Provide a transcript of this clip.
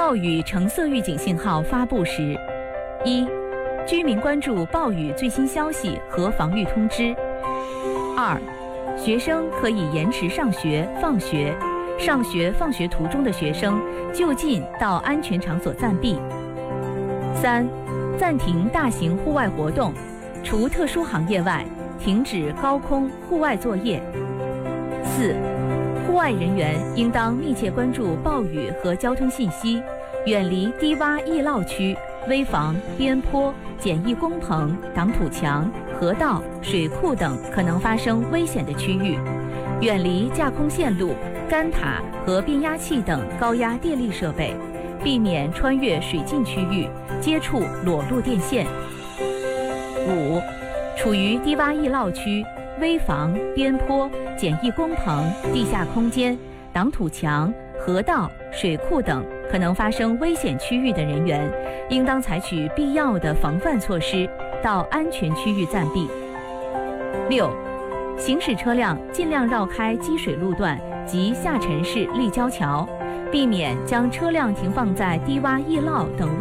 暴雨橙色预警信号发布时：一、居民关注暴雨最新消息和防御通知；二、学生可以延迟上学、放学，上学放学途中的学生就近到安全场所暂避；三、暂停大型户外活动，除特殊行业外，停止高空户外作业；四、户外人员应当密切关注暴雨和交通信息，远离低洼易涝区、危房、边坡、简易工棚、挡土墙、河道、水库等可能发生危险的区域，远离架空线路、干塔和变压器等高压电力设备，避免穿越水浸区域，接触裸露电线。五、处于低洼易涝区、危房、边坡、简易工棚、地下空间、挡土墙、河道、水库等可能发生危险区域的人员，应当采取必要的防范措施，到安全区域暂避。六、行驶车辆尽量绕开积水路段及下沉式立交桥，避免将车辆停放在低洼易涝等